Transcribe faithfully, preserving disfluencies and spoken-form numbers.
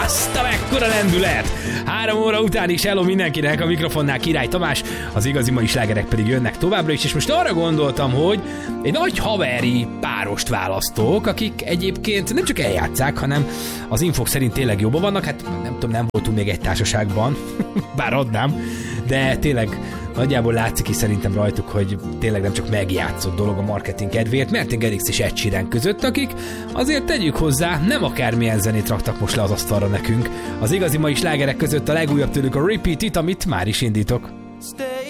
Azt a mekkora lendület! Három óra után is hello mindenkinek, a mikrofonnál Király Tamás, az igazi mai slágerek pedig jönnek továbbra is, és most arra gondoltam, hogy egy nagy haveri párost választok, akik egyébként nem csak eljátszák, hanem az infók szerint tényleg jobban vannak, hát nem tudom, nem voltunk még egy társaságban, bár adnám, de tényleg nagyjából látszik is szerintem rajtuk, hogy tényleg nem csak megjátszott dolog a marketing kedvéért, Martin Garrix és Ed Sheeran között, akik azért tegyük hozzá, nem akármilyen zenét raktak most le az asztalra nekünk. Az igazi mai slágerek között a legújabb tőlük a Repeat It, amit már is indítok. Stay